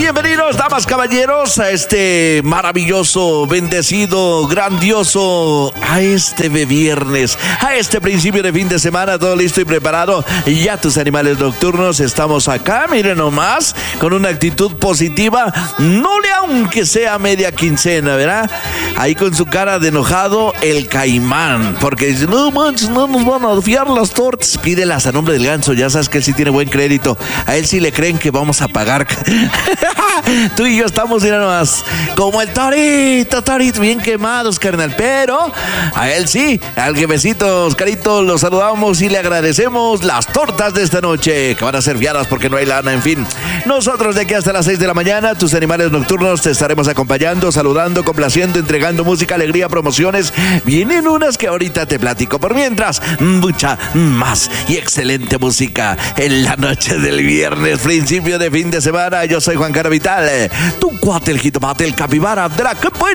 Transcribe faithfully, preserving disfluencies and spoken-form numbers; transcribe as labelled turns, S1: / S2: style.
S1: Bienvenidos, damas, caballeros, a este maravilloso, bendecido, grandioso, a este de viernes, a este principio de fin de semana, todo listo y preparado. Ya tus animales nocturnos, estamos acá, miren nomás, con una actitud positiva, no le aunque sea media quincena, ¿verdad? Ahí con su cara de enojado, el Caimán, porque dice, no manches, no nos van a fiar las tortas. Pídelas a nombre del Ganso, ya sabes que él sí tiene buen crédito, a él sí le creen que vamos a pagar. Tú y yo estamos, mira nomás, como el torito, torito, bien quemados, carnal. Pero a él sí, al jefecito Oscarito, lo saludamos y le agradecemos las tortas de esta noche, que van a ser fiadas porque no hay lana, en fin. Nosotros de aquí hasta las seis de la mañana, tus animales nocturnos, te estaremos acompañando, saludando, complaciendo, entregando música, alegría, promociones. Vienen unas que ahorita te platico. Por mientras, mucha más y excelente música en la noche del viernes, principio de fin de semana. Yo soy Juan Carlos Vital, tu cuate, el jitomate, el capibara, Drac. Bueno,